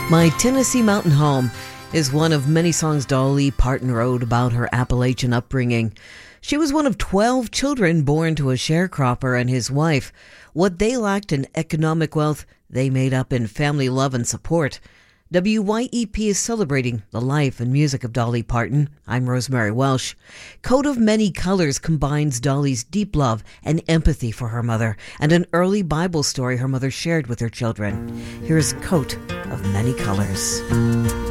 My Tennessee Mountain Home is one of many songs Dolly Parton wrote about her Appalachian upbringing. She was one of 12 children born to a sharecropper and his wife. What they lacked in economic wealth, they made up in family love and support. WYEP is celebrating the life and music of Dolly Parton. I'm Rosemary Welsh. Coat of Many Colors combines Dolly's deep love and empathy for her mother and an early Bible story her mother shared with her children. Here's Coat of Many Colors.